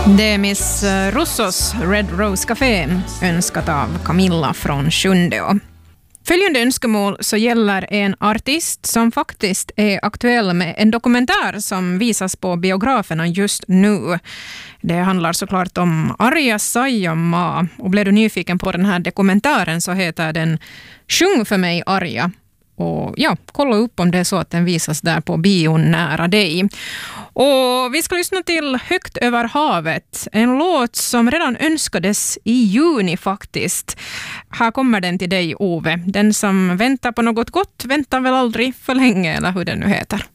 Det är Miss Russos Red Rose Café, önskat av Camilla från Sjundeå. Följande önskemål så gäller en artist som faktiskt är aktuell med en dokumentär som visas på biograferna just nu. Det handlar såklart om Arja Saijonmaa, och blev du nyfiken på den här dokumentären så heter den Sjung för mig Arja. Och ja, kolla upp om det är så att den visas där på bion nära dig. Och vi ska lyssna till Högt över havet, en låt som redan önskades i juni faktiskt. Här kommer den till dig, Ove. Den som väntar på något gott väntar väl aldrig för länge, eller hur den nu heter.